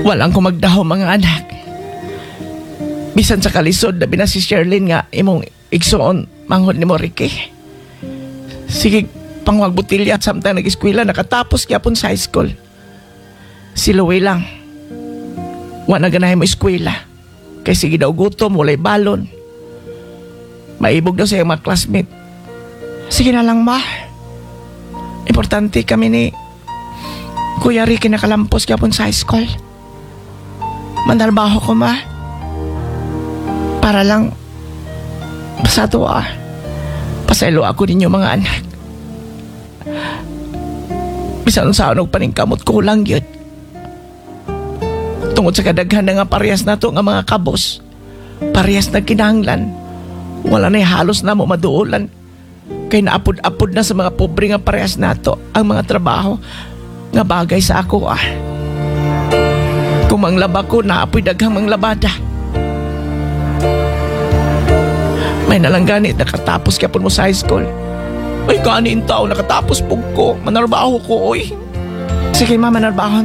Walang ko magdaho mga anak. Bisan sa kalisod na si Sherlyn nga imong igsoon manghod ni mo Ricky. Sige pangwag butilya samtang nag-eskwela nakatapos gyapon sa high school. Si Louie lang. Wa na ganahin mo eskwela. Kay sige daw gutom, walay balon. Maibog daw sa iyang mga classmate. Sige na lang ma. Importante kami ni Kuya Ricky nakalampos gyapon sa high school. Mandarbaho ko ma. Para lang sa tuwa. Pasaylo ako ninyo mga anak. Bisan sa anog paningkamot ko lang yun. Tungod sa kadaghan na nga parehas na to nga mga kabos. Parehas na kinahanglan. Wala na halos na mo maduulan. Kay naapod-apod na sa mga pobre nga parehas na to ang mga trabaho nga bagay sa ako ah. Kung manglaba ko, naapoy daghang manglabada. May nalanggani, nakatapos ka po mo sa high school. Ay, kanin tao, nakatapos po ko. Manarbaho ko, oy. Sige ma, manarbaho